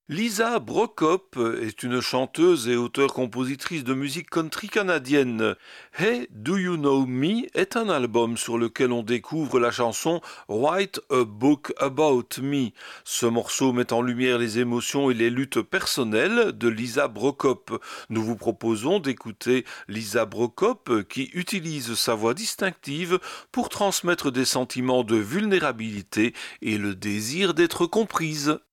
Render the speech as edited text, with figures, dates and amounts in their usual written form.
Lisa Brokop est une chanteuse et auteure-compositrice de musique country canadienne. Hey, Do You Know Me est un album sur lequel on découvre la chanson Write a Book About Me. Ce morceau met en lumière les émotions et les luttes personnelles de Lisa Brokop. Nous vous proposons d'écouter Lisa Brokop qui utilise sa voix distinctive pour transmettre des sentiments de vulnérabilité et le désir d'être comprise.